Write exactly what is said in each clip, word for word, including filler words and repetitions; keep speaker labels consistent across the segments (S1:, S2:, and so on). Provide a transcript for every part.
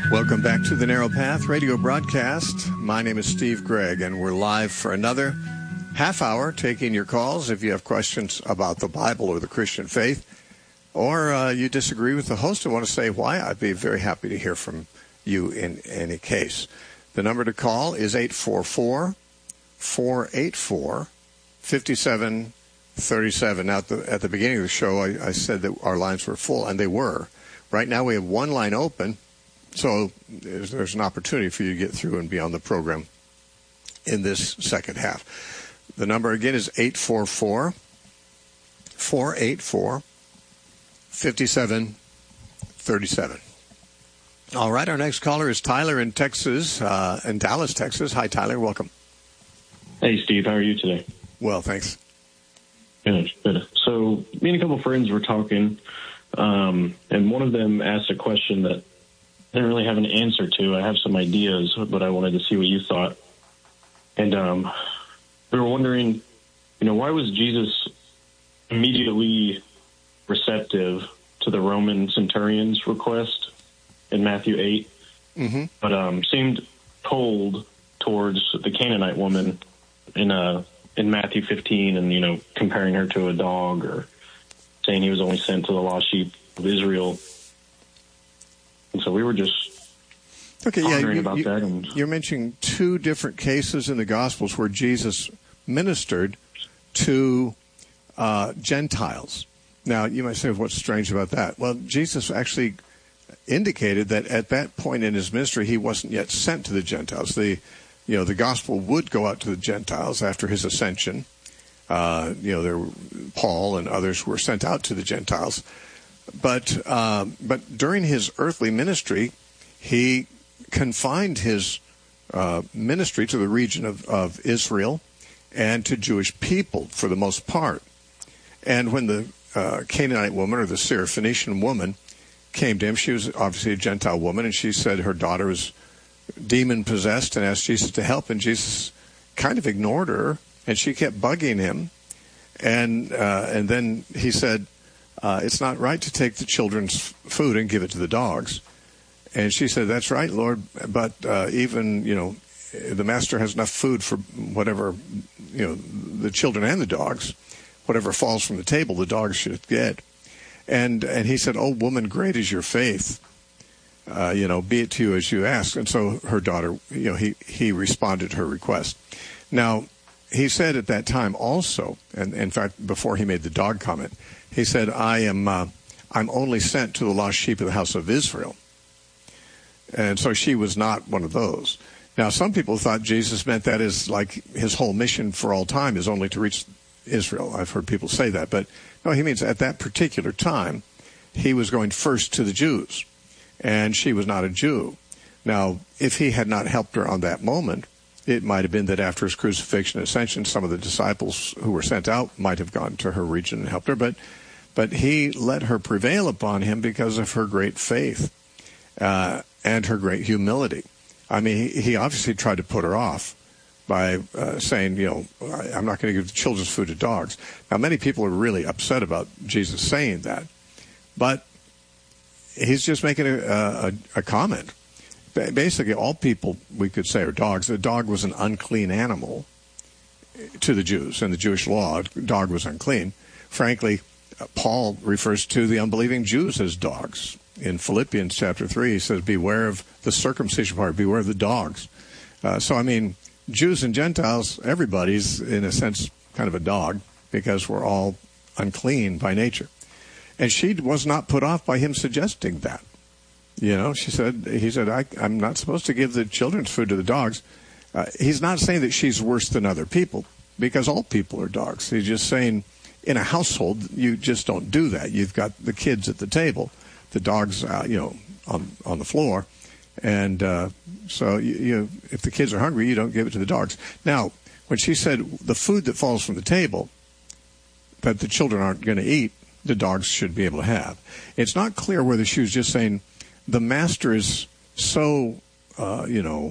S1: Welcome back to the Narrow Path radio broadcast. My name is Steve Gregg, and we're live for another half hour taking your calls if you have questions about the Bible or the Christian faith, or uh, you disagree with the host and want to say why. I'd be very happy to hear from you in any case. The number to call is eight four four, four eight four, five seven three seven. Now, at the, at the beginning of the show, I, I said that our lines were full, and they were. Right now, we have one line open. So there's, there's an opportunity for you to get through and be on the program in this second half. The number again is eight four four, four eight four, five seven three seven. All right, our next caller is Tyler in Texas, uh, in Dallas, Texas. Hi, Tyler. Welcome.
S2: Hey, Steve. How are you today?
S1: Well, thanks.
S2: Good, good. So me and a couple of friends were talking, um, and one of them asked a question that I didn't really have an answer to. I have some ideas, but I wanted to see what you thought. And um, we were wondering, you know, why was Jesus immediately receptive to the Roman centurion's request in Matthew eight,
S1: mm-hmm.
S2: but um, seemed cold towards the Canaanite woman in uh, in Matthew fifteen, and, you know, comparing her to a dog, or saying he was only sent to the lost sheep of Israel. And so we were just
S1: okay,
S2: pondering
S1: yeah, you,
S2: about
S1: you,
S2: that. And
S1: you're mentioning two different cases in the Gospels where Jesus ministered to uh, Gentiles. Now, you might say, what's strange about that? Well, Jesus actually indicated that at that point in his ministry, he wasn't yet sent to the Gentiles. The, you know, the gospel would go out to the Gentiles after his ascension. Uh, you know, there, Paul and others were sent out to the Gentiles. But uh, but during his earthly ministry, he confined his uh, ministry to the region of, of Israel and to Jewish people for the most part. And when the uh, Canaanite woman, or the Syrophoenician woman, came to him, she was obviously a Gentile woman, and she said her daughter was demon-possessed and asked Jesus to help, and Jesus kind of ignored her, and she kept bugging him. And, uh, and then he said, Uh, it's not right to take the children's food and give it to the dogs. And she said, that's right, Lord, but uh, even, you know, the master has enough food for whatever, you know, the children and the dogs, whatever falls from the table, the dogs should get. And and he said, oh, woman, great is your faith. Uh, you know, be it to you as you ask. And so her daughter, you know, he, he responded to her request. Now, he said at that time also, and in fact, before he made the dog comment, he said, I am, uh, I'm only sent to the lost sheep of the house of Israel. And so she was not one of those. Now, some people thought Jesus meant that is like his whole mission for all time is only to reach Israel. I've heard people say that. But no, he means at that particular time, he was going first to the Jews. And she was not a Jew. Now, if he had not helped her on that moment, it might have been that after his crucifixion and ascension, some of the disciples who were sent out might have gone to her region and helped her. But but he let her prevail upon him because of her great faith uh, and her great humility. I mean, he, he obviously tried to put her off by uh, saying, you know, I'm not going to give the children's food to dogs. Now, many people are really upset about Jesus saying that. But he's just making a, a, a comment. Basically, all people, we could say, are dogs. The dog was an unclean animal to the Jews. In the Jewish law, a dog was unclean. Frankly, Paul refers to the unbelieving Jews as dogs. In Philippians chapter three, he says, beware of the circumcision part, beware of the dogs. Uh, so, I mean, Jews and Gentiles, everybody's, in a sense, kind of a dog because we're all unclean by nature. And she was not put off by him suggesting that. You know, she said, he said, I, I'm not supposed to give the children's food to the dogs. Uh, he's not saying that she's worse than other people, because all people are dogs. He's just saying in a household, you just don't do that. You've got the kids at the table, the dogs, uh, you know, on, on the floor. And uh, so, you, you, if the kids are hungry, you don't give it to the dogs. Now, when she said the food that falls from the table that the children aren't going to eat, the dogs should be able to have. It's not clear whether she was just saying the master is so, uh, you know,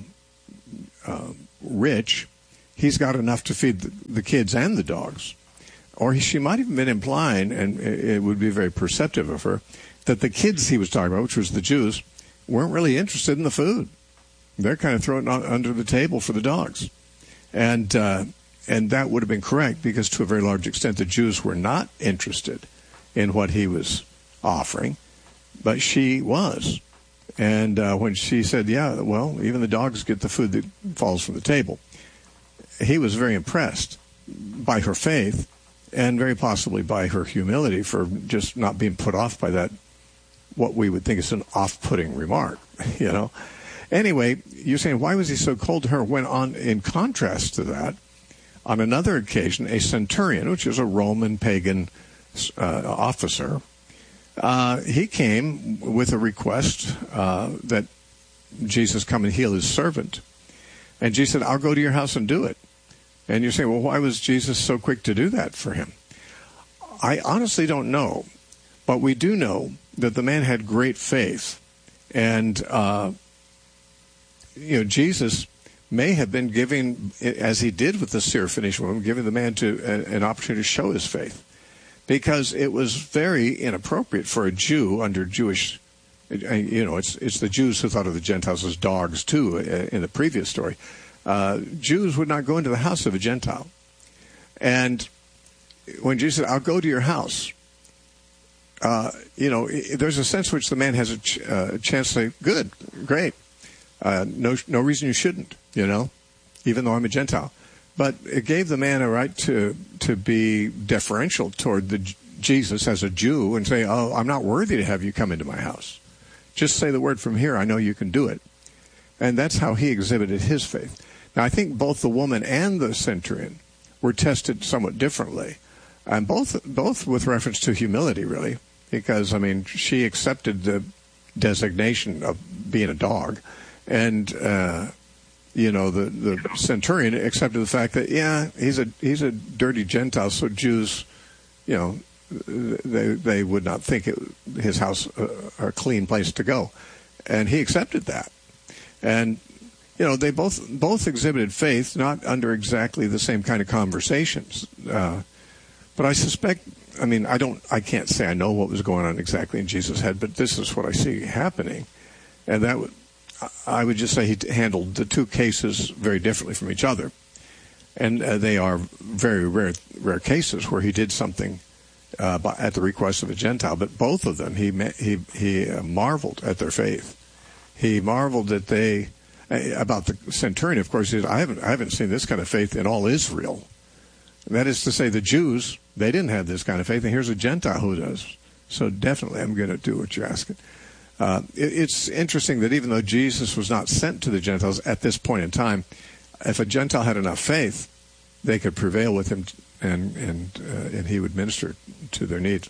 S1: uh, rich, he's got enough to feed the, the kids and the dogs. Or he, she might have been implying, and it would be very perceptive of her, that the kids he was talking about, which was the Jews, weren't really interested in the food. They're kind of throwing it under the table for the dogs. And uh, and that would have been correct, because to a very large extent the Jews were not interested in what he was offering, but she was. And uh, when she said, yeah, well, even the dogs get the food that falls from the table, he was very impressed by her faith and very possibly by her humility for just not being put off by that, what we would think is an off-putting remark, you know. Anyway, you're saying, why was he so cold to her? When on, in contrast to that, on another occasion, a centurion, which is a Roman pagan uh, officer, uh, he came with a request uh, that Jesus come and heal his servant. And Jesus said, I'll go to your house and do it. And you're saying, well, why was Jesus so quick to do that for him? I honestly don't know. But we do know that the man had great faith. And, uh, you know, Jesus may have been giving, as he did with the Syrophoenician woman, giving the man to an opportunity to show his faith. Because it was very inappropriate for a Jew under Jewish, you know, it's it's the Jews who thought of the Gentiles as dogs, too, in the previous story. Uh, Jews would not go into the house of a Gentile. And when Jesus said, I'll go to your house, uh, you know, there's a sense in which the man has a, ch- uh, a chance to say, good, great. Uh, no, no reason you shouldn't, you know, even though I'm a Gentile. But it gave the man a right to to be deferential toward the Jesus as a Jew and say, oh, I'm not worthy to have you come into my house. Just say the word from here. I know you can do it. And that's how he exhibited his faith. Now, I think both the woman and the centurion were tested somewhat differently, and both both with reference to humility, really, because, I mean, she accepted the designation of being a dog, and uh, you know, the, the centurion accepted the fact that, yeah, he's a he's a dirty Gentile, so Jews, you know, they they would not think it, his house a, a clean place to go, and he accepted that, and you know, they both both exhibited faith, not under exactly the same kind of conversations, uh, but I suspect. I mean, I don't, I can't say I know what was going on exactly in Jesus' head, but this is what I see happening, and that would. I would just say he handled the two cases very differently from each other. And uh, they are very rare rare cases where he did something uh, by, at the request of a Gentile. But both of them, he he he uh, marveled at their faith. He marveled that they, uh, about the centurion, of course, he said, I haven't, I haven't seen this kind of faith in all Israel. And that is to say, the Jews, they didn't have this kind of faith, and here's a Gentile who does. So definitely I'm going to do what you're asking. Uh, it, it's interesting that even though Jesus was not sent to the Gentiles at this point in time, if a Gentile had enough faith, they could prevail with him, and and uh, and he would minister to their needs.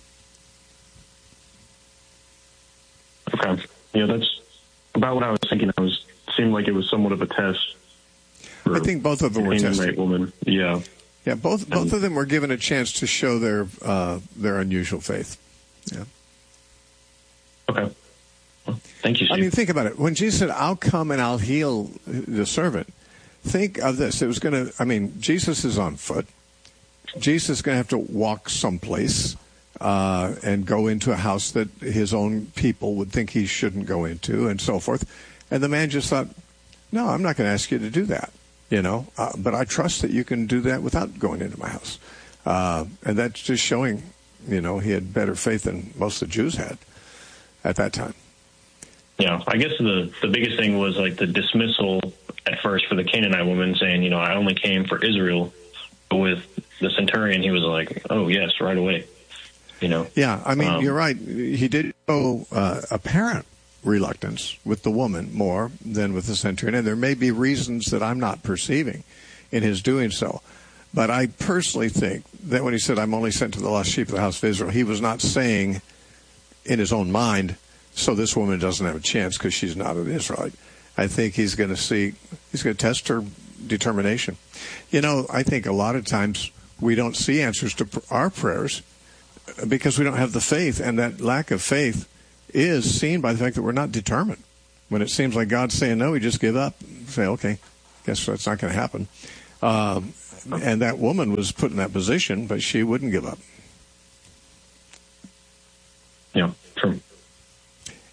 S2: Okay, yeah, that's about what I was thinking. I was seemed like it was somewhat of a test.
S1: I think both of them were tested.
S2: Woman, yeah,
S1: yeah, both both of them were given a chance to show their uh, their unusual faith. Yeah.
S2: Okay. Thank you, Steve.
S1: I mean, think about it. When Jesus said, I'll come and I'll heal the servant, think of this. It was going to, I mean, Jesus is on foot. Jesus is going to have to walk someplace uh, and go into a house that his own people would think he shouldn't go into and so forth. And the man just thought, no, I'm not going to ask you to do that, you know, uh, but I trust that you can do that without going into my house. Uh, and that's just showing, you know, he had better faith than most of the Jews had at that time.
S2: Yeah, I guess the, the biggest thing was like the dismissal at first for the Canaanite woman saying, you know, I only came for Israel. But with the centurion, he was like, oh, yes, right away. You know?
S1: Yeah, I mean,
S2: um,
S1: you're right. He did show uh, apparent reluctance with the woman more than with the centurion. And there may be reasons that I'm not perceiving in his doing so. But I personally think that when he said, I'm only sent to the lost sheep of the house of Israel, he was not saying in his own mind, so this woman doesn't have a chance because she's not an Israelite. I think he's going to see, he's going to test her determination. You know, I think a lot of times we don't see answers to our prayers because we don't have the faith, and that lack of faith is seen by the fact that we're not determined. When it seems like God's saying no, we just give up. Say, okay, guess that's not going to happen. Um, and that woman was put in that position, but she wouldn't give up.
S2: Yeah, true.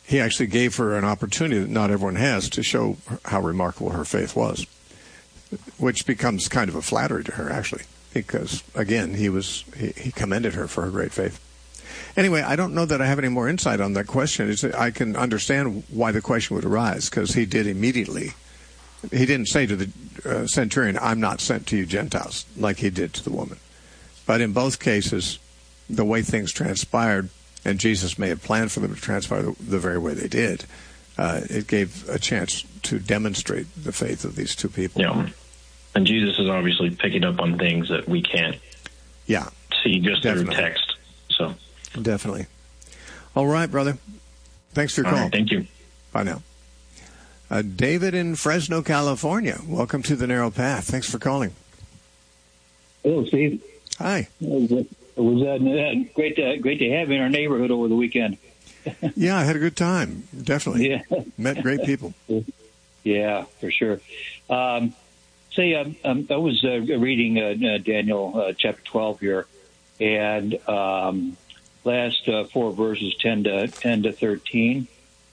S1: he actually gave her an opportunity that not everyone has to show how remarkable her faith was, which becomes kind of a flattery to her, actually, because, again, he was he, he commended her for her great faith. Anyway, I don't know that I have any more insight on that question. It's, I can understand why the question would arise, because he did immediately. He didn't say to the uh, centurion, I'm not sent to you Gentiles, like he did to the woman. But in both cases, the way things transpired, and Jesus may have planned for them to transpire the, the very way they did, uh, it gave a chance to demonstrate the faith of these two people.
S2: Yeah. And Jesus is obviously picking up on things that we can't
S1: yeah,
S2: see just
S1: definitely.
S2: through text. So
S1: Definitely. All right, brother. Thanks for your
S2: All
S1: call.
S2: right, thank you.
S1: Bye now. Uh, David in Fresno, California. Welcome to The Narrow Path. Thanks for calling.
S3: Hello, Steve.
S1: Hi.
S3: It was uh, great, to, great to have you in our neighborhood over the weekend.
S1: Yeah, I had a good time. Definitely.
S3: Yeah.
S1: Met great people.
S3: Yeah, for sure. Um, say, um, um, I was uh, reading uh, Daniel uh, chapter twelve here, and um, last uh, four verses, ten to ten to thirteen,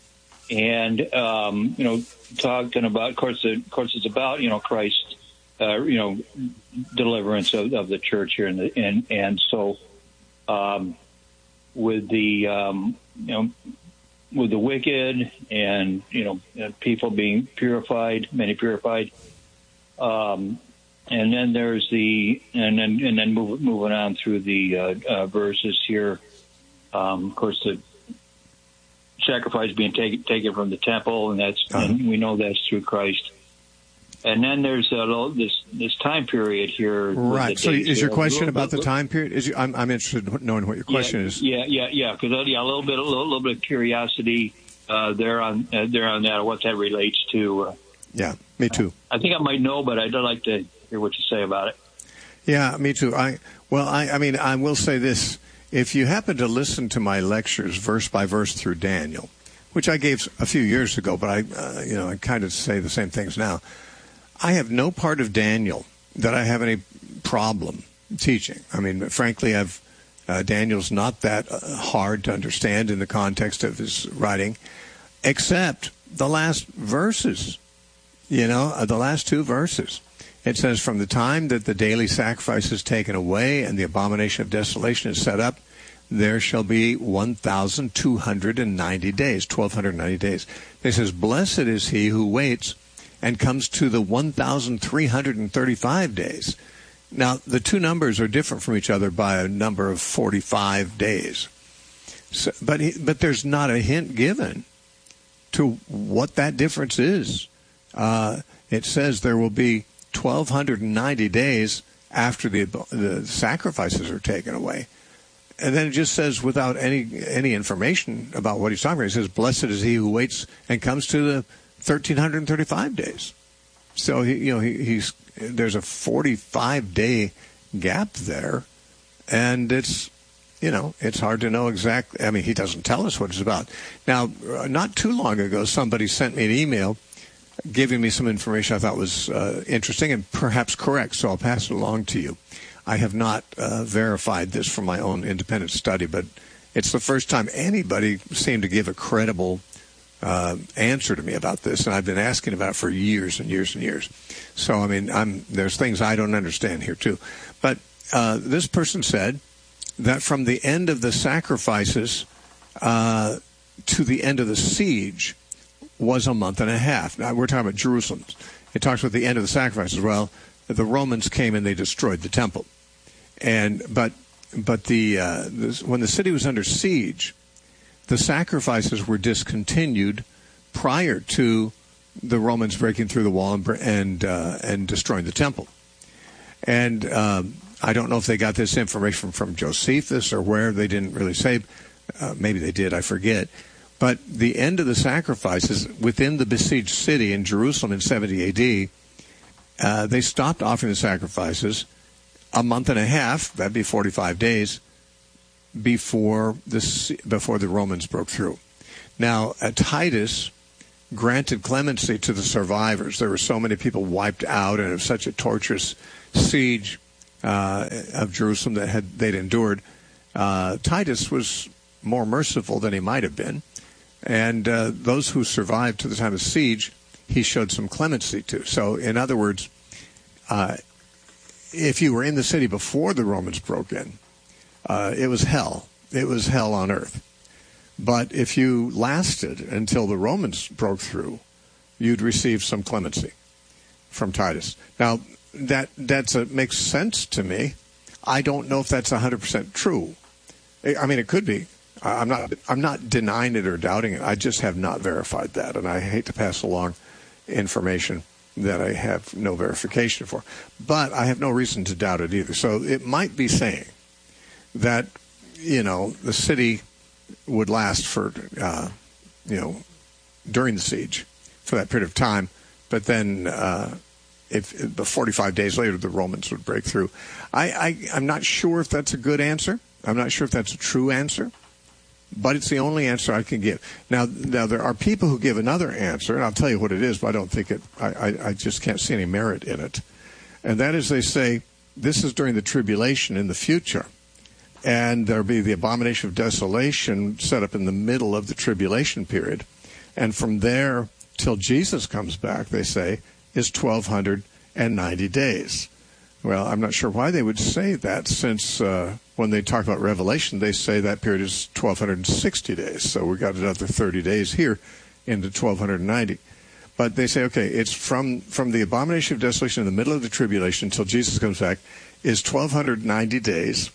S3: and um, you know, talking about, of course, of course, it's about you know Christ, uh, you know, deliverance of, of the church here, and the, and and so um, with the um, you know with the wicked and you know people being purified, many purified. Um, And then there's the, and then and then move, moving on through the uh, uh, verses here. Um, of course, the sacrifice being taken taken from the temple, and that's uh-huh. and we know that's through Christ. And then there's uh, this this time period here.
S1: Right. So, is your question about the time period? Is you, I'm I'm interested in knowing what your question
S3: yeah,
S1: is.
S3: Yeah, yeah, yeah. Because uh, yeah, a little bit, a little, little bit of curiosity uh, there on uh, there on that, what that relates to. Uh,
S1: yeah, me too.
S3: I think I might know, but I'd like to hear what you say about it.
S1: Yeah, me too. I well, I, I mean, I will say this: if you happen to listen to my lectures verse by verse through Daniel, which I gave a few years ago, but I, uh, you know, I kind of say the same things now. I have no part of Daniel that I have any problem teaching. I mean, frankly, I've uh, Daniel's not that uh, hard to understand in the context of his writing, except the last verses. You know, uh, the last two verses. It says, from the time that the daily sacrifice is taken away and the abomination of desolation is set up, there shall be one thousand two hundred ninety days, twelve ninety days. It says, blessed is he who waits and comes to the one thousand three hundred thirty-five days. Now, the two numbers are different from each other by a number of forty-five days. So, but he, but there's not a hint given to what that difference is. Uh, it says there will be twelve ninety days after the the sacrifices are taken away. And then it just says, without any any information about what he's talking about, it says, blessed is he who waits and comes to the one thousand three hundred thirty-five days. So, he, you know, he, he's there's a forty-five day gap there, and it's, you know, it's hard to know exactly. I mean, he doesn't tell us what it's about. Now, not too long ago, somebody sent me an email giving me some information I thought was uh, interesting and perhaps correct, so I'll pass it along to you. I have not uh, verified this from my own independent study, but it's the first time anybody seemed to give a credible uh, answer to me about this, and I've been asking about it for years and years and years. So, I mean, I'm, there's things I don't understand here, too. But uh, this person said that from the end of the sacrifices uh, to the end of the siege was a month and a half. Now, we're talking about Jerusalem. It talks about the end of the sacrifices. Well, the Romans came and they destroyed the temple. And but but the uh, this, when the city was under siege, the sacrifices were discontinued prior to the Romans breaking through the wall and and, uh, and destroying the temple. And um, I don't know if they got this information from Josephus or where. They didn't really say. Uh, maybe they did. I forget. But the end of the sacrifices within the besieged city in Jerusalem in seventy A D, uh, they stopped offering the sacrifices a month and a half, that'd be forty-five days, before the, before the Romans broke through. Now, uh, Titus granted clemency to the survivors. There were so many people wiped out, and it was such a torturous siege uh, of Jerusalem that had they'd endured. Uh, Titus was more merciful than he might have been. And uh, those who survived to the time of siege, he showed some clemency to. So, in other words, uh, if you were in the city before the Romans broke in, uh, it was hell. It was hell on earth. But if you lasted until the Romans broke through, you'd receive some clemency from Titus. Now, that that's a, makes sense to me. I don't know if that's one hundred percent true. I mean, it could be. I'm not I'm not denying it or doubting it. I just have not verified that, and I hate to pass along information that I have no verification for. But I have no reason to doubt it either. So it might be saying that, you know, the city would last for, uh, you know, during the siege for that period of time, but then uh, if, if forty-five days later the Romans would break through. I, I, I'm not sure if that's a good answer. I'm not sure if that's a true answer, but it's the only answer I can give. Now, now there are people who give another answer, and I'll tell you what it is, but I don't think it, I, I, I just can't see any merit in it. And that is, they say, this is during the tribulation in the future. And there'll be the abomination of desolation set up in the middle of the tribulation period. And from there till Jesus comes back, they say, is twelve ninety days. Well, I'm not sure why they would say that, since uh, when they talk about Revelation, they say that period is twelve sixty days. So we got another thirty days here into twelve ninety. But they say, okay, it's from, from the abomination of desolation in the middle of the tribulation until Jesus comes back is twelve ninety days.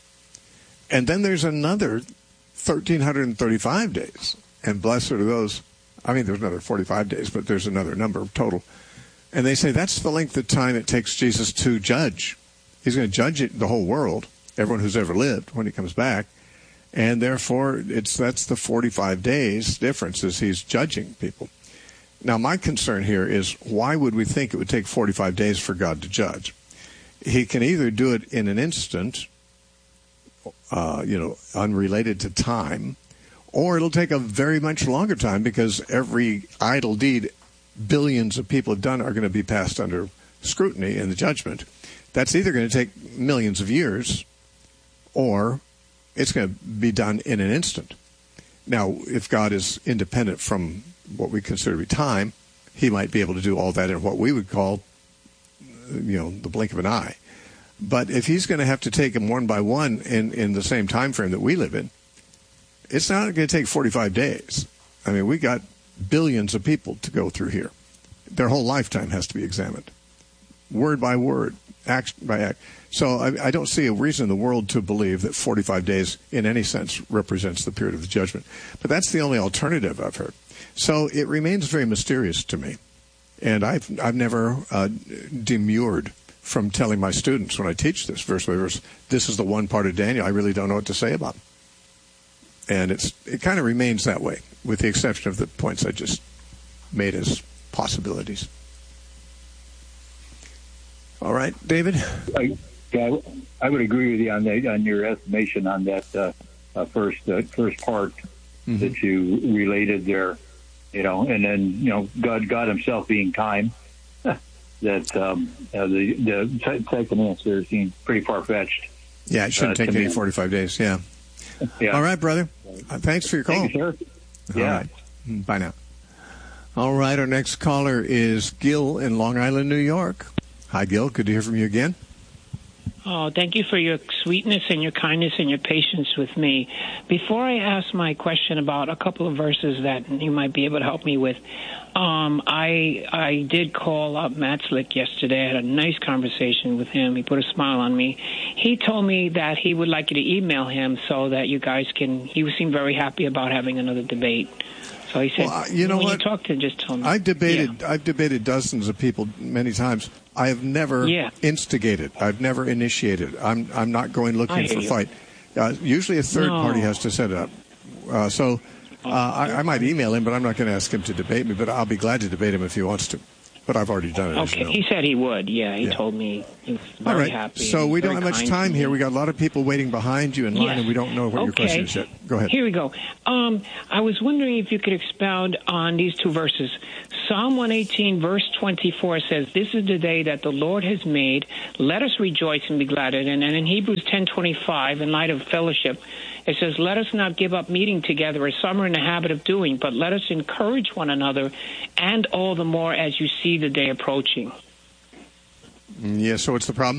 S1: And then there's another thirteen thirty-five days. And blessed are those, I mean, there's another forty-five days, but there's another number total. And they say that's the length of time it takes Jesus to judge. He's going to judge it, the whole world, everyone who's ever lived, when he comes back. And therefore, it's that's the forty-five days difference as he's judging people. Now, my concern here is, why would we think it would take forty-five days for God to judge? He can either do it in an instant, uh, you know, unrelated to time, or it'll take a very much longer time, because every idle deed billions of people have done are going to be passed under scrutiny in the judgment. That's either going to take millions of years, or it's going to be done in an instant. Now, if God is independent from what we consider to be time, he might be able to do all that in what we would call, you know, the blink of an eye. But if he's going to have to take them one by one in, in the same time frame that we live in, it's not going to take forty-five days. I mean, we got billions of people to go through here. Their whole lifetime has to be examined, word by word, act by act. So I, I don't see a reason in the world to believe that forty-five days in any sense represents the period of the judgment. But that's the only alternative I've heard. So it remains very mysterious to me. And I've, I've never uh, demurred from telling my students when I teach this verse by verse, this is the one part of Daniel I really don't know what to say about. And it's it kind of remains that way, with the exception of the points I just made as possibilities. All right, David?
S3: I, yeah, I would agree with you on that, on your estimation on that uh, uh, first uh, first part mm-hmm. that you related there. You know, and then you know, God God Himself being time. that um, uh, the the second answer seems pretty far fetched.
S1: Yeah, it shouldn't uh, take any forty-five days. Yeah. Yeah. All right, brother. Uh, thanks for your call.
S3: Thank you, sir.
S1: All
S3: yeah.
S1: right. Bye now. All right, our next caller is Gil in Long Island, New York. Hi, Gil. Good to hear from you again.
S4: Oh, thank you for your sweetness and your kindness and your patience with me. Before I ask my question about a couple of verses that you might be able to help me with, um, I I did call up Matt Slick yesterday. I had a nice conversation with him. He put a smile on me. He told me that he would like you to email him so that you guys can, he seemed very happy about having another debate. So he said,
S1: well, you know
S4: when
S1: what?
S4: you talk to him, just tell me.
S1: I've debated,
S4: yeah.
S1: I've debated dozens of people many times. I have never
S4: yeah.
S1: instigated. I've never initiated. I'm I'm not going looking for a fight. Uh, usually a third
S4: no.
S1: party has to set it up. Uh, so uh, I, I might email him, but I'm not going to ask him to debate me. But I'll be glad to debate him if he wants to. But I've already done it.
S4: Okay,
S1: as you know.
S4: He said he would. Yeah, he
S1: yeah.
S4: told me he was very
S1: All right.
S4: happy.
S1: So we don't have much time here.
S4: Me.
S1: We got a lot of people waiting behind you in line,
S4: yes.
S1: and we don't know what
S4: okay.
S1: your question is yet. Go ahead.
S4: Here we go. Um, I was wondering if you could expound on these two verses. Psalm one eighteen, verse twenty-four says, "This is the day that the Lord has made. Let us rejoice and be glad in it." And in Hebrews ten twenty-five, in light of fellowship, It says, let us not give up meeting together as some are in the habit of doing, but let us encourage one another, and all the more as you see the day approaching.
S1: Yeah, so what's the problem?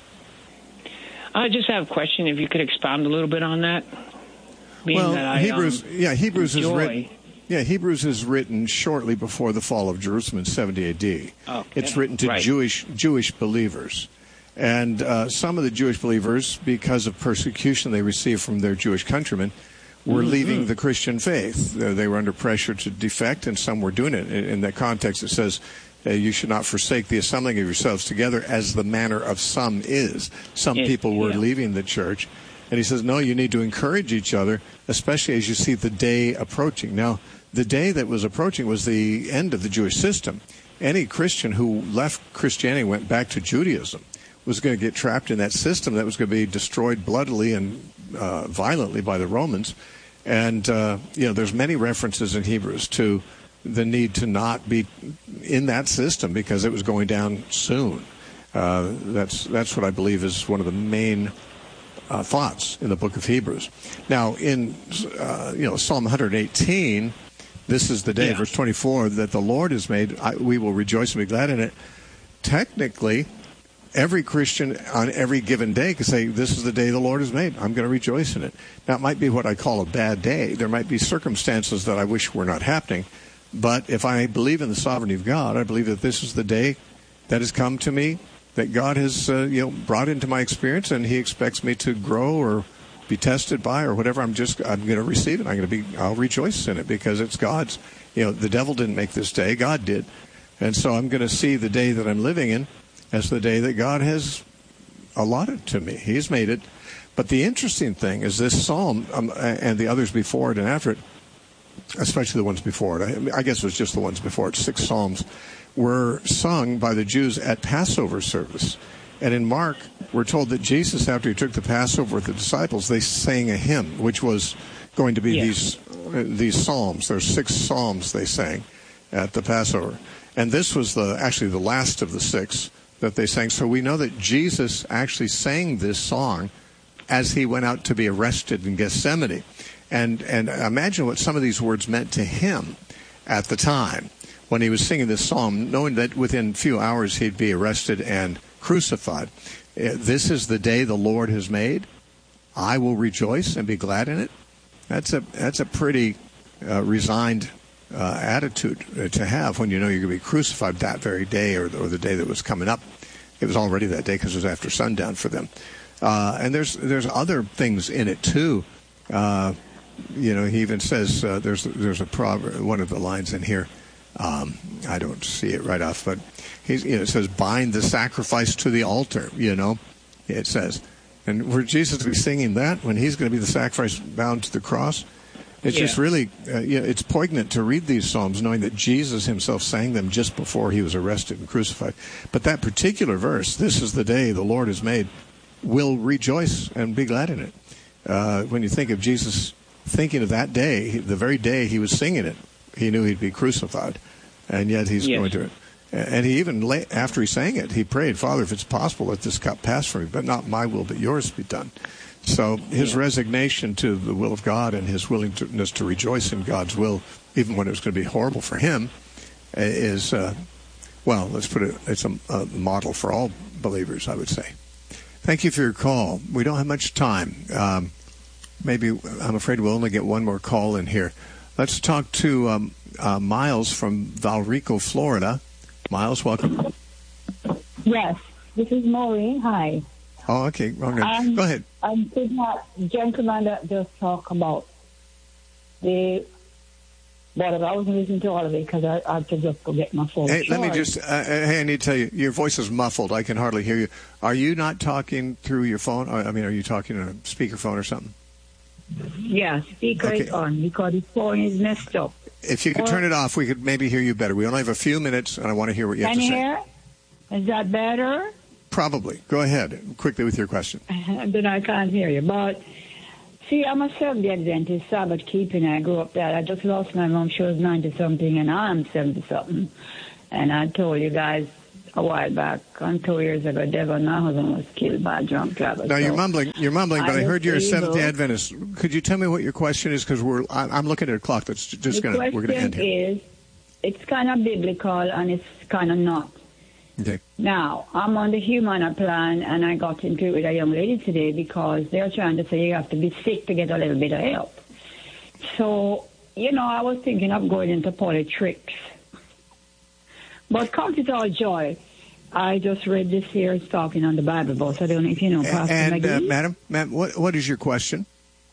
S4: I just have a question, if you could expound a little bit on that. Being
S1: well,
S4: that I,
S1: Hebrews,
S4: um,
S1: yeah, Hebrews is
S4: enjoy.
S1: written. Yeah, Hebrews is written shortly before the fall of Jerusalem in seventy A D.
S4: Okay.
S1: It's written to
S4: Right.
S1: Jewish Jewish believers. And uh, some of the Jewish believers, because of persecution they received from their Jewish countrymen, were
S4: Mm-hmm.
S1: leaving the Christian faith. Uh, they were under pressure to defect, and some were doing it. In, in that context, it says, uh, you should not forsake the assembling of yourselves together as the manner of some is. Some
S4: Yes,
S1: people were
S4: yeah.
S1: leaving the church. And he says, no, you need to encourage each other, especially as you see the day approaching. Now, the day that was approaching was the end of the Jewish system. Any Christian who left Christianity and went back to Judaism was going to get trapped in that system that was going to be destroyed bloodily and uh, violently by the Romans. And, uh, you know, there's many references in Hebrews to the need to not be in that system because it was going down soon. Uh, that's that's what I believe is one of the main uh, thoughts in the book of Hebrews. Now, in, uh, you know, Psalm one eighteen, this is the day,
S4: Yeah.
S1: verse twenty-four, that the Lord has made. I, we will rejoice and be glad in it. Technically, every Christian on every given day can say, this is the day the Lord has made. I'm going to rejoice in it. Now, it might be what I call a bad day. There might be circumstances that I wish were not happening. But if I believe in the sovereignty of God, I believe that this is the day that has come to me, that God has uh, you know brought into my experience, and He expects me to grow or be tested by or whatever. I'm just I'm going to receive it. I'm going to be I'll rejoice in it because it's God's. You know, the devil didn't make this day; God did, and so I'm going to see the day that I'm living in as the day that God has allotted to me. He's made it. But the interesting thing is this psalm um, and the others before it and after it, especially the ones before it, I guess it was just the ones before it, six psalms, were sung by the Jews at Passover service. And in Mark, we're told that Jesus, after he took the Passover with the disciples, they sang a hymn, which was going to be
S4: Yeah.
S1: these uh, these psalms. There's six psalms they sang at the Passover. And this was the actually the last of the six that they sang. So we know that Jesus actually sang this song as he went out to be arrested in Gethsemane. And and imagine what some of these words meant to him at the time when he was singing this psalm, knowing that within a few hours he'd be arrested and crucified. This is the day the Lord has made. I will rejoice and be glad in it. That's a that's a pretty uh, resigned uh, attitude to have when you know you're going to be crucified that very day or, or the day that was coming up. It was already that day because it was after sundown for them. Uh, and there's there's other things in it too. Uh, you know, he even says uh, there's there's a proverb, one of the lines in here. Um, I don't see it right off, but he's, you know, it says, "Bind the sacrifice to the altar." You know, it says, and where Jesus is singing that when he's going to be the sacrifice bound to the cross, it's
S4: Yeah.
S1: just really, uh, you know, it's poignant to read these psalms knowing that Jesus himself sang them just before he was arrested and crucified. But that particular verse, "This is the day the Lord has made," will rejoice and be glad in it. Uh, when you think of Jesus thinking of that day, the very day he was singing it, he knew he'd be crucified, and yet he's
S4: Yes.
S1: going to it. And he even, after he sang it, he prayed, "Father, if it's possible, let this cup pass from me, but not my will, but yours be done." So his
S4: Yeah.
S1: resignation to the will of God and his willingness to rejoice in God's will, even when it was going to be horrible for him, is, uh, well, let's put it, it's a, a model for all believers, I would say. Thank you for your call. We don't have much time. Um, maybe, I'm afraid we'll only get one more call in here. Let's talk to um, uh, Miles from Valrico, Florida. Miles, welcome.
S5: Yes, this is Maureen. Hi.
S1: Oh, okay. okay.
S5: Um,
S1: Go ahead.
S5: I did that gentleman that just talk about the whatever. I wasn't listening to all of it because I, I had to just go get my phone.
S1: Hey, let me
S5: charged.
S1: just, uh, hey, I need to tell you, your voice is muffled. I can hardly hear you. Are you not talking through your phone? I mean, are you talking on a speakerphone or something?
S5: Yeah, speaker
S1: Okay.
S5: is on because the phone is messed up.
S1: If you could
S5: Or-
S1: turn it off, we could maybe hear you better. We only have a few minutes, and I want to hear what you have
S5: Can
S1: to
S5: you
S1: say.
S5: hear? Is that better?
S1: Probably. Go ahead, quickly with your question.
S5: Then I can't hear you. But see, I'm a Seventh-day Adventist, Sabbath keeping. I grew up there. I just lost my mom. She was ninety something, and I'm seventy something. And I told you guys a while back, on two years ago, Devon, my husband, was killed by a drunk driver.
S1: Now,
S5: so
S1: you're mumbling, you're mumbling, but I, I heard you're a Seventh-day Adventist. Could you tell me what your question is? Because we're, I'm looking at a clock that's just going to, we're going to end here.
S5: The question is, it's kind of biblical and it's kind of not.
S1: Okay.
S5: Now, I'm on the Humana plan, and I got into it with a young lady today because they're trying to say you have to be sick to get a little bit of help. So, you know, I was thinking of going into politics. But count it all joy. I just read this here. It's talking on the Bible bus. I don't know if you know, Pastor
S1: And,
S5: McGee.
S1: uh, Madam, Madam what, what is your question?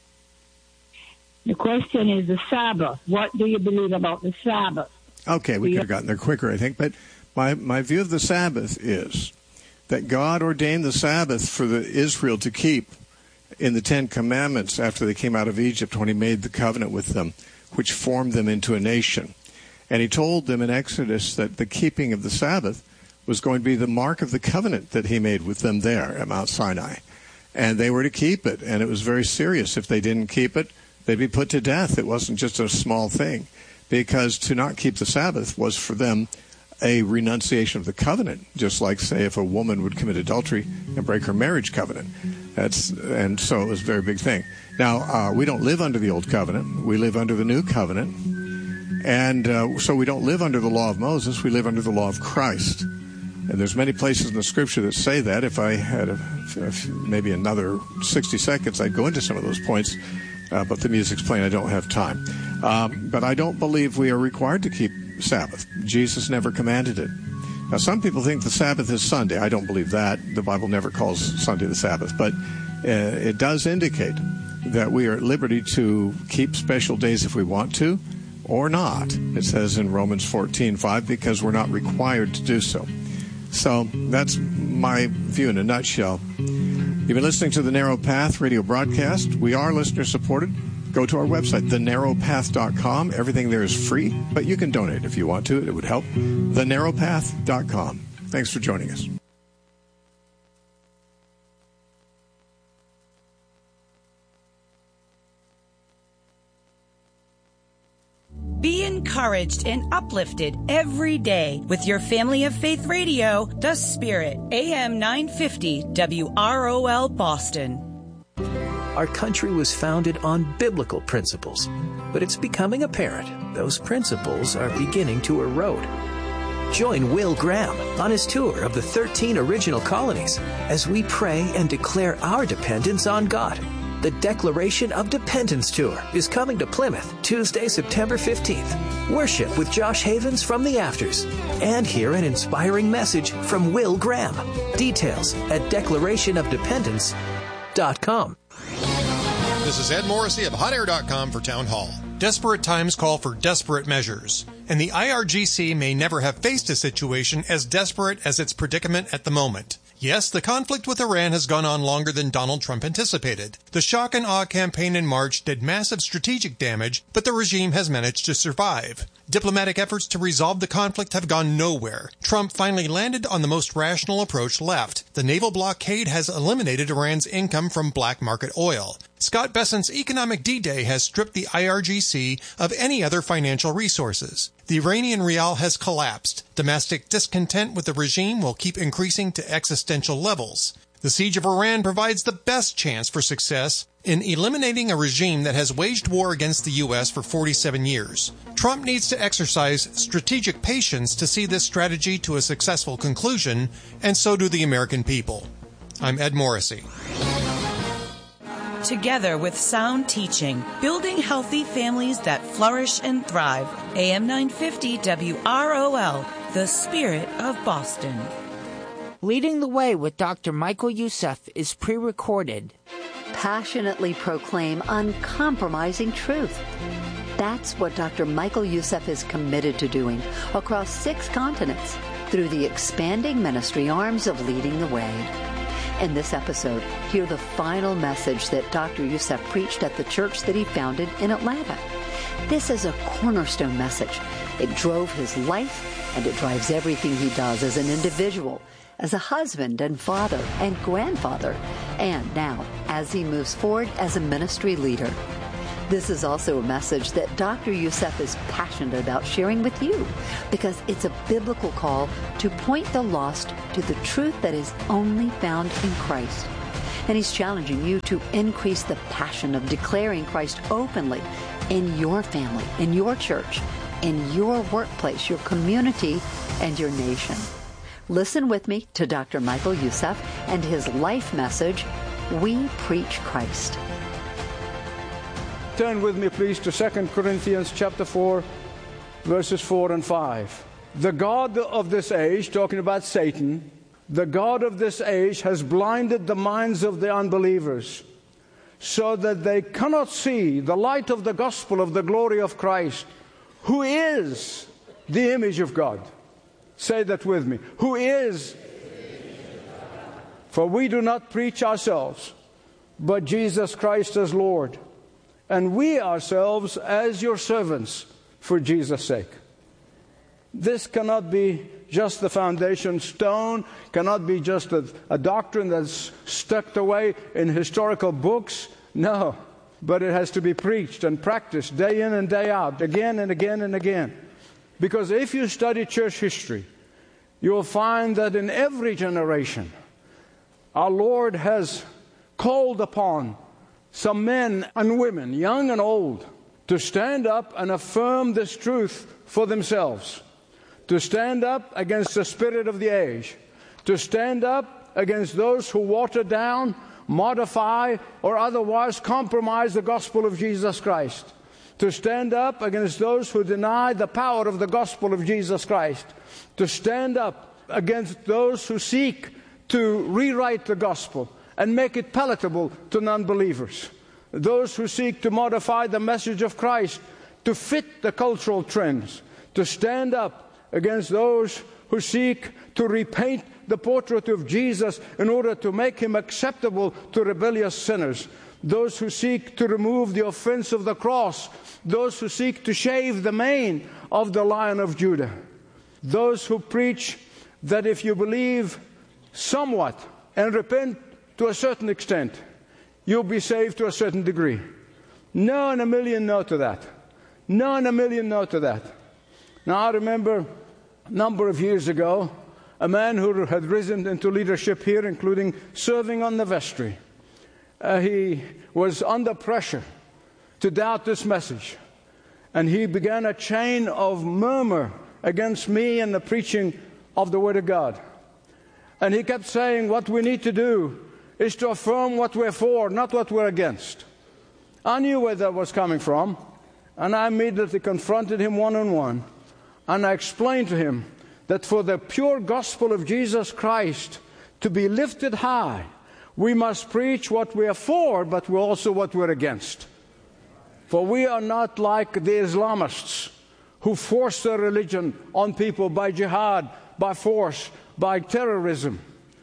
S5: The question is the Sabbath. What do you believe about the Sabbath?
S1: Okay, we could have gotten there quicker, I think. But my, my view of the Sabbath is that God ordained the Sabbath for the Israel to keep in the Ten Commandments after they came out of Egypt when he made the covenant with them, which formed them into a nation. And he told them in Exodus that the keeping of the Sabbath was going to be the mark of the covenant that he made with them there at Mount Sinai. And they were to keep it, and it was very serious. If they didn't keep it, they'd be put to death. It wasn't just a small thing, because to not keep the Sabbath was for them a renunciation of the covenant, just like, say, if a woman would commit adultery and break her marriage covenant. That's and so it was a very big thing. Now, uh, we don't live under the old covenant. We live under the new covenant. And uh, so we don't live under the law of Moses. We live under the law of Christ. And there's many places in the Scripture that say that. If I had a, a, maybe another sixty seconds, I'd go into some of those points. Uh, but the music's playing. I don't have time. Um, but I don't believe we are required to keep Sabbath. Jesus never commanded it. Now, some people think the Sabbath is Sunday. I don't believe that. The Bible never calls Sunday the Sabbath. But uh, it does indicate that we are at liberty to keep special days if we want to, or not. It says in Romans fourteen five, because we're not required to do so. So that's my view in a nutshell. You've been listening to the Narrow Path radio broadcast. We are listener supported. Go to our website, the narrow path dot com. Everything there is free, but you can donate if you want to. It would help. the narrow path dot com. Thanks for joining us.
S6: Be encouraged and uplifted every day with your Family of Faith radio, The Spirit, A M nine fifty W R O L Boston.
S7: Our country was founded on biblical principles, but it's becoming apparent those principles are beginning to erode. Join Will Graham on his tour of the thirteen original colonies as we pray and declare our dependence on God. The Declaration of Dependence Tour is coming to Plymouth Tuesday, September fifteenth. Worship with Josh Havens from the Afters and hear an inspiring message from Will Graham. Details at declaration of dependence dot com.
S8: This is Ed Morrissey of hot air dot com for Town Hall. Desperate times call for desperate measures, and the I R G C may never have faced a situation as desperate as its predicament at the moment. Yes, the conflict with Iran has gone on longer than Donald Trump anticipated. The shock and awe campaign in March did massive strategic damage, but the regime has managed to survive. Diplomatic efforts to resolve the conflict have gone nowhere. Trump finally landed on the most rational approach left. The naval blockade has eliminated Iran's income from black market oil. Scott Bessent's Economic D-Day has stripped the I R G C of any other financial resources. The Iranian rial has collapsed. Domestic discontent with the regime will keep increasing to existential levels. The siege of Iran provides the best chance for success in eliminating a regime that has waged war against the U S for forty-seven years. Trump needs to exercise strategic patience to see this strategy to a successful conclusion, and so do the American people. I'm Ed Morrissey.
S6: Together with sound teaching, building healthy families that flourish and thrive. A M nine fifty W R O L, the Spirit of Boston.
S9: Leading the Way with Doctor Michael Youssef is pre-recorded.
S10: Passionately proclaim uncompromising truth. That's what Doctor Michael Youssef is committed to doing across six continents through the expanding ministry arms of Leading the Way. In this episode, hear the final message that Doctor Youssef preached at the church that he founded in Atlanta. This is a cornerstone message. It drove his life, and it drives everything he does as an individual, as a husband and father and grandfather, and now as he moves forward as a ministry leader. This is also a message that Doctor Youssef is passionate about sharing with you because it's a biblical call to point the lost to the truth that is only found in Christ. And he's challenging you to increase the passion of declaring Christ openly in your family, in your church, in your workplace, your community, and your nation. Listen with me to Doctor Michael Youssef and his life message, We Preach Christ.
S11: Turn with me, please, to Second Corinthians chapter four, verses four and five. The God of this age, talking about Satan, the God of this age has blinded the minds of the unbelievers so that they cannot see the light of the gospel of the glory of Christ, who is the image of God. Say that with me. Who is? For we do not preach ourselves, but Jesus Christ as Lord, and we ourselves as your servants for Jesus' sake. This cannot be just the foundation stone, cannot be just a, a doctrine that's stuck away in historical books. No, but it has to be preached and practiced day in and day out, again and again and again. Because if you study church history, you will find that in every generation, our Lord has called upon some men and women, young and old, to stand up and affirm this truth for themselves, to stand up against the spirit of the age, to stand up against those who water down, modify, or otherwise compromise the gospel of Jesus Christ, to stand up against those who deny the power of the gospel of Jesus Christ, to stand up against those who seek to rewrite the gospel and make it palatable to non-believers, those who seek to modify the message of Christ to fit the cultural trends, to stand up against those who seek to repaint the portrait of Jesus in order to make him acceptable to rebellious sinners, those who seek to remove the offense of the cross, those who seek to shave the mane of the Lion of Judah, those who preach that if you believe somewhat and repent to a certain extent, you'll be saved to a certain degree. No in a million no to that. No in a million no to that. Now I remember a number of years ago, a man who had risen into leadership here, including serving on the vestry. Uh, he was under pressure to doubt this message. And he began a chain of murmur against me and the preaching of the Word of God. And he kept saying, what we need to do is to affirm what we're for, not what we're against. I knew where that was coming from, and I immediately confronted him one-on-one. And I explained to him that for the pure gospel of Jesus Christ to be lifted high, we must preach what we are for, but we're also what we're against. For we are not like the Islamists who force their religion on people by jihad, by force, by terrorism.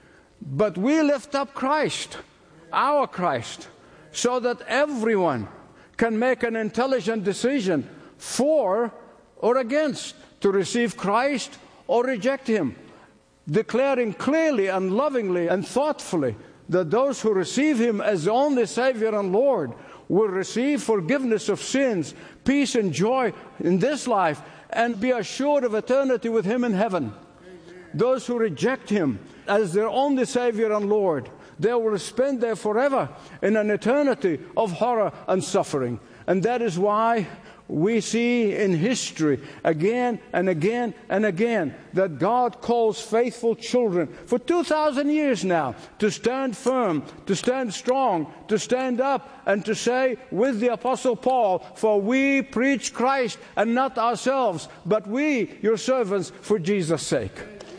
S11: But we lift up Christ, our Christ, so that everyone can make an intelligent decision for or against, to receive Christ or reject him, declaring clearly and lovingly and thoughtfully that those who receive him as the only Savior and Lord will receive forgiveness of sins, peace and joy in this life, and be assured of eternity with him in heaven. Those who reject him as their only Savior and Lord, they will spend there forever in an eternity of horror and suffering. And that is why we see in history again and again and again that God calls faithful children for two thousand years now to stand firm, to stand strong, to stand up and to say with the Apostle Paul, for we preach Christ and not ourselves, but we, your servants, for Jesus' sake.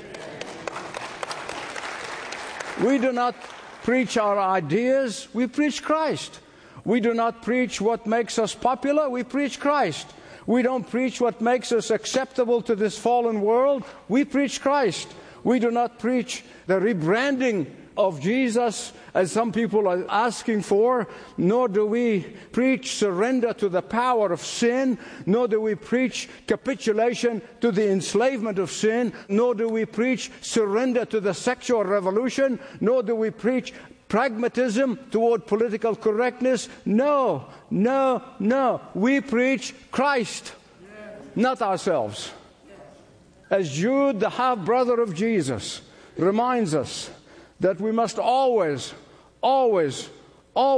S11: We do not preach our ideas, we preach Christ. We do not preach what makes us popular, we preach Christ. We don't preach what makes us acceptable to this fallen world, we preach Christ. We do not preach the rebranding of Jesus as some people are asking for, nor do we preach surrender to the power of sin, nor do we preach capitulation to the enslavement of sin, nor do we preach surrender to the sexual revolution, nor do we preach pragmatism toward political correctness. No, no, no. We preach Christ, not ourselves. As Jude, the half-brother of Jesus, reminds us that we must always, always